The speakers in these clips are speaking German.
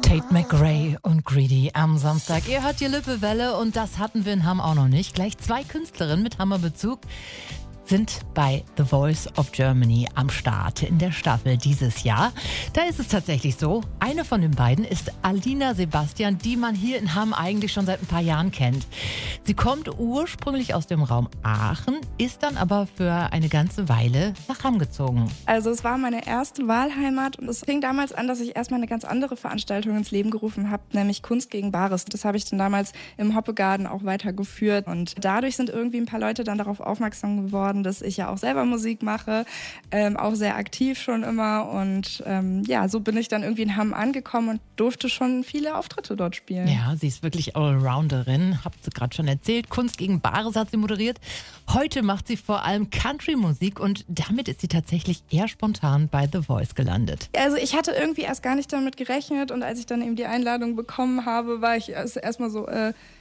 Tate McRae und Greedy am Samstag. Ihr hört die Lippewelle und das hatten wir in Hamm auch noch nicht. Gleich 2 Künstlerinnen mit Hammerbezug sind bei The Voice of Germany am Start in der Staffel dieses Jahr. Da ist es tatsächlich so, eine von den beiden ist Alina Sebastian, die man hier in Hamm eigentlich schon seit ein paar Jahren kennt. Sie kommt ursprünglich aus dem Raum Aachen, ist dann aber für eine ganze Weile nach Hamm gezogen. Also es war meine erste Wahlheimat und es fing damals an, dass ich erstmal eine ganz andere Veranstaltung ins Leben gerufen habe, nämlich Kunst gegen Bares. Das habe ich dann damals im Hoppegarden auch weitergeführt und dadurch sind irgendwie ein paar Leute dann darauf aufmerksam geworden, dass ich ja auch selber Musik mache, auch sehr aktiv schon immer und so bin ich dann irgendwie in Hamm angekommen und durfte schon viele Auftritte dort spielen. Ja, sie ist wirklich Allrounderin, habt ihr gerade schon erzählt. Kunst gegen Bares hat sie moderiert. Heute macht sie vor allem Country-Musik und damit ist sie tatsächlich eher spontan bei The Voice gelandet. Also ich hatte irgendwie erst gar nicht damit gerechnet und als ich dann eben die Einladung bekommen habe, war ich erstmal so,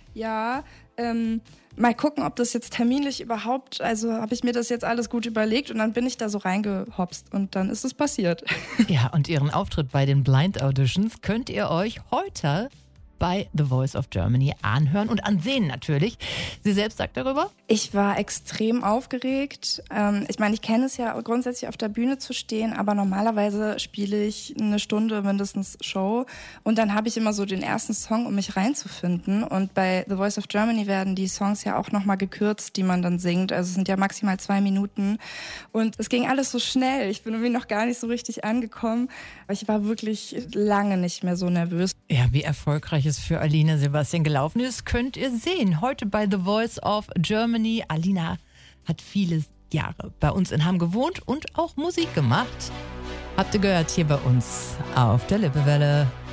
mal gucken, ob das jetzt terminlich überhaupt, also habe ich mir das jetzt alles gut überlegt und dann bin ich da so reingehopst und dann ist es passiert. Ja, und ihren Auftritt bei den Blind Auditions könnt ihr euch heute bei The Voice of Germany anhören und ansehen natürlich. Sie selbst sagt darüber? Ich war extrem aufgeregt. Ich meine, ich kenne es ja grundsätzlich auf der Bühne zu stehen, aber normalerweise spiele ich eine Stunde mindestens Show und dann habe ich immer so den ersten Song, um mich reinzufinden und bei The Voice of Germany werden die Songs ja auch nochmal gekürzt, die man dann singt. Also es sind ja maximal 2 Minuten und es ging alles so schnell. Ich bin irgendwie noch gar nicht so richtig angekommen, aber ich war wirklich lange nicht mehr so nervös. Ja, wie erfolgreich es für Alina Sebastian gelaufen ist, könnt ihr sehen. Heute bei The Voice of Germany. Alina hat viele Jahre bei uns in Hamm gewohnt und auch Musik gemacht. Habt ihr gehört hier bei uns auf der Lippewelle.